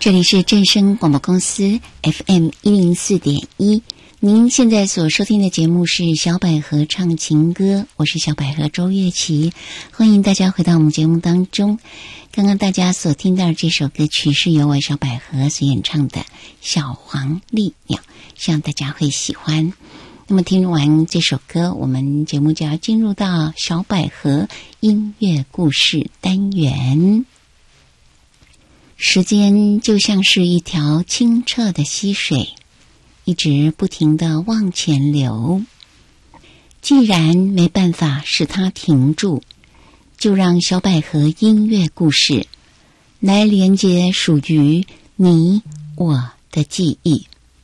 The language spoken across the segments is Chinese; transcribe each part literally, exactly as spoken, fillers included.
这里是正声广播公司 F M 一零四点一，您现在所收听的节目是小百合唱情歌，我是小百合周月琪，欢迎大家回到我们节目当中。刚刚大家所听到的这首歌曲是由我小百合所演唱的《小黄鹂鸟》，希望大家会喜欢。那么听完这首歌，我们节目就要进入到小百合音乐故事单元。时间就像是一条清澈的溪水，一直不停地往前流。既然没办法使它停住，就让小百合音乐故事来连接属于你我的记忆。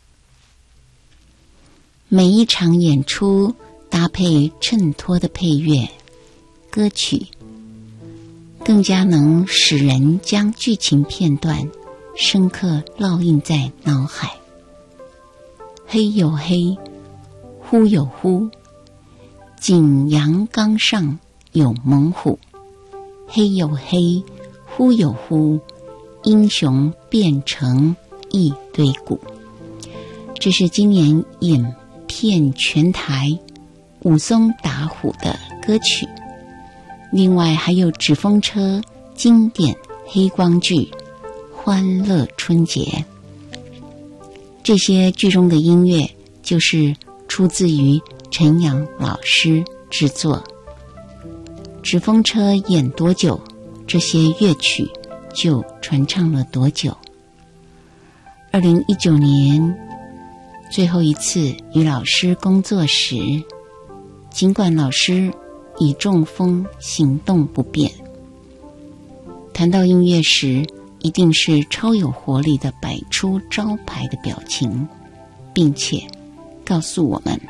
每一场演出搭配衬托的配乐歌曲，更加能使人将剧情片段深刻烙印在脑海。黑有黑，忽有忽，景阳冈上有猛虎。黑有黑，忽有忽，英雄变成一堆骨。这是今年演遍全台武松打虎的歌曲。另外还有纸风车经典黑光剧欢乐春节，这些剧中的音乐就是出自于陈阳老师制作。纸风车演多久，这些乐曲就传唱了多久。二零一九年最后一次与老师工作时，尽管老师已中风行动不便，谈到音乐时一定是超有活力的摆出招牌的表情，并且告诉我们，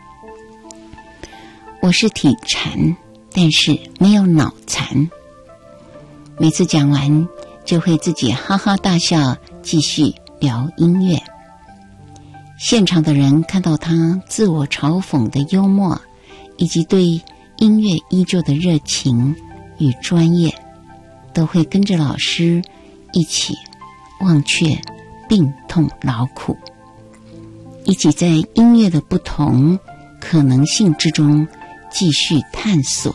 我是体残，但是没有脑残。每次讲完就会自己哈哈大笑，继续聊音乐。现场的人看到他自我嘲讽的幽默，以及对音乐依旧的热情与专业，都会跟着老师一起忘却病痛劳苦，一起在音乐的不同可能性之中继续探索。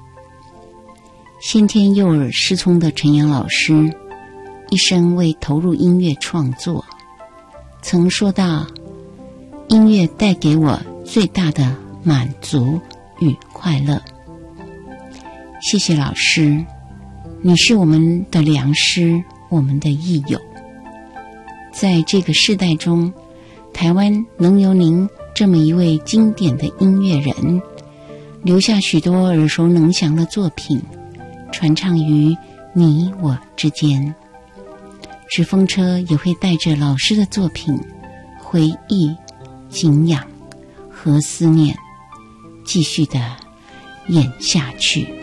先天右耳失聪的陈阳老师，一生为投入音乐创作，曾说到，音乐带给我最大的满足与快乐。谢谢老师，你是我们的良师，我们的益友。在这个世代中，台湾能有您这么一位经典的音乐人，留下许多耳熟能详的作品，传唱于你我之间。纸风车也会带着老师的作品，回忆、敬仰和思念，继续的演下去。